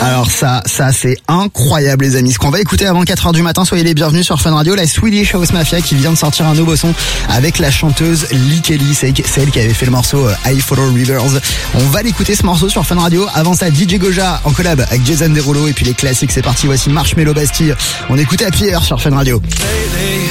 Alors ça c'est incroyable les amis. Ce qu'on va écouter avant 4h du matin, soyez les bienvenus sur Fun Radio, la Swedish House Mafia qui vient de sortir un nouveau son avec la chanteuse Lee Kelly, c'est elle qui avait fait le morceau I Follow Rivers. On va l'écouter ce morceau sur Fun Radio. Avant ça, DJ Goja en collab avec Jason Derulo et puis les classiques, c'est parti, voici Marshmello Bastille. On écoute Happy Hour sur Fun Radio.